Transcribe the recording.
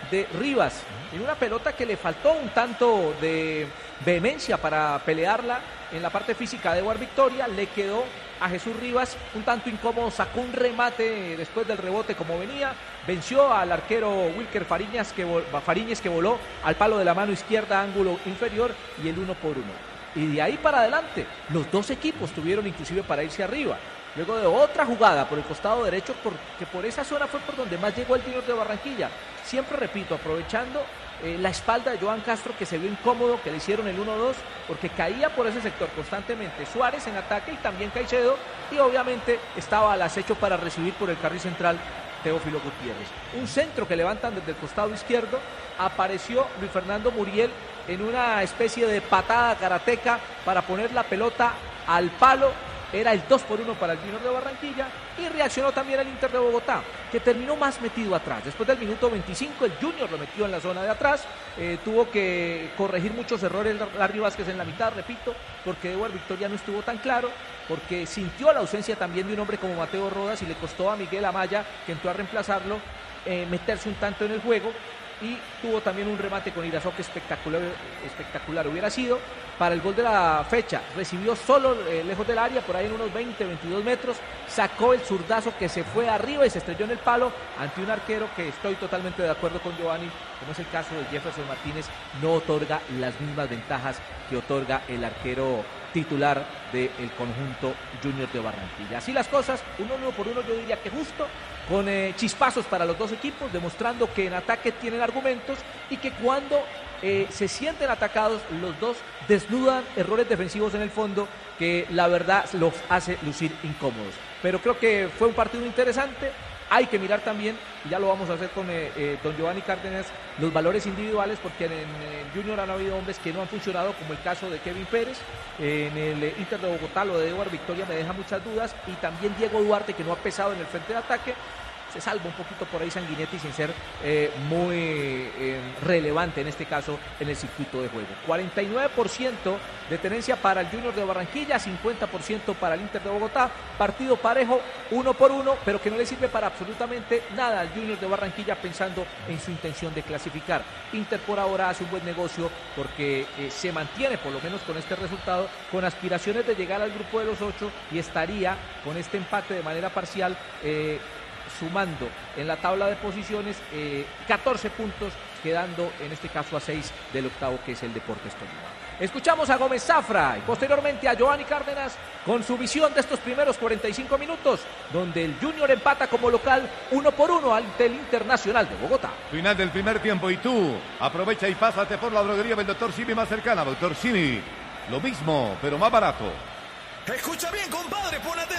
de Rivas, en una pelota que le faltó un tanto de vehemencia para pelearla en la parte física de Eduard Victoria, le quedó a Jesús Rivas un tanto incómodo, sacó un remate después del rebote como venía, venció al arquero Wilker Fariñez que voló al palo de la mano izquierda, ángulo inferior, y el 1-1. Y de ahí para adelante, los dos equipos tuvieron inclusive para irse arriba. Luego de otra jugada por el costado derecho, porque por esa zona fue por donde más llegó el Junior de Barranquilla. Siempre repito, aprovechando la espalda de Johan Castro, que se vio incómodo, que le hicieron el 1-2, porque caía por ese sector constantemente Suárez en ataque y también Caicedo, y obviamente estaba al acecho para recibir por el carril central Teófilo Gutiérrez. Un centro que levantan desde el costado izquierdo, apareció Luis Fernando Muriel en una especie de patada karateca para poner la pelota al palo. Era el 2-1 para el Junior de Barranquilla, y reaccionó también el Inter de Bogotá, que terminó más metido atrás. Después del minuto 25 el Junior lo metió en la zona de atrás, tuvo que corregir muchos errores Larry Vázquez en la mitad, repito, porque Eduard Victoria no estuvo tan claro, porque sintió la ausencia también de un hombre como Mateo Rodas, y le costó a Miguel Amaya, que entró a reemplazarlo, meterse un tanto en el juego. Y tuvo también un remate con Irazoque espectacular hubiera sido para el gol de la fecha. Recibió solo lejos del área, por ahí en unos 20-22 metros, sacó el zurdazo que se fue arriba y se estrelló en el palo ante un arquero que, estoy totalmente de acuerdo con Giovanni, como es el caso de Jefferson Martínez, no otorga las mismas ventajas que otorga el arquero titular del conjunto Junior de Barranquilla. Así las cosas, 1-1, yo diría que justo, con chispazos para los dos equipos, demostrando que en ataque tienen argumentos y que cuando se sienten atacados, los dos desnudan errores defensivos en el fondo que la verdad los hace lucir incómodos. Pero creo que fue un partido interesante. Hay que mirar también, y ya lo vamos a hacer con don Giovanni Cárdenas, los valores individuales, porque en el Junior han habido hombres que no han funcionado, como el caso de Kevin Pérez. En el Inter de Bogotá lo de Eduard Victoria me deja muchas dudas, y también Diego Duarte, que no ha pesado en el frente de ataque. Se salva un poquito por ahí Sanguinetti sin ser muy relevante en este caso en el circuito de juego. 49% de tenencia para el Junior de Barranquilla, 50% para el Inter de Bogotá. Partido parejo, 1-1, pero que no le sirve para absolutamente nada al Junior de Barranquilla pensando en su intención de clasificar. Inter por ahora hace un buen negocio porque se mantiene, por lo menos con este resultado, con aspiraciones de llegar al grupo de los 8, y estaría con este empate de manera parcial sumando en la tabla de posiciones 14 puntos, quedando en este caso a 6 del octavo, que es el Deportes Tolima. Escuchamos a Gómez Zafra y posteriormente a Giovanni Cárdenas con su visión de estos primeros 45 minutos, donde el Junior empata como local 1-1 ante el Internacional de Bogotá. Final del primer tiempo, y tú aprovecha y pásate por la droguería del Dr. Simi más cercana. Dr. Simi, lo mismo, pero más barato. Escucha bien, compadre, ponete